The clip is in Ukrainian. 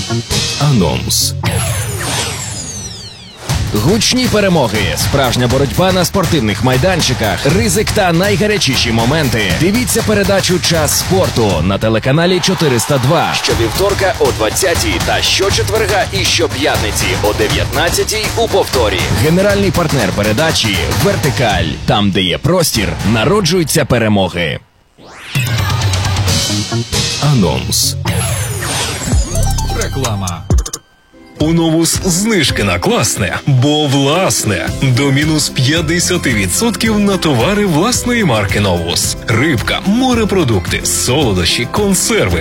Анонс. Гучні перемоги, справжня боротьба на спортивних майданчиках, ризик та найгарячіші моменти. Дивіться передачу «Час спорту» на телеканалі 402 щовівторка о 20-й та щочетверга і щоп'ятниці о 19-й у повторі. Генеральний партнер передачі «Вертикаль». Там, де є простір, народжуються перемоги. Анонс. Реклама. У Новус знижки на класне, бо власне. До мінус 50% на товари власної марки Новус. Рибка, морепродукти, солодощі, консерви.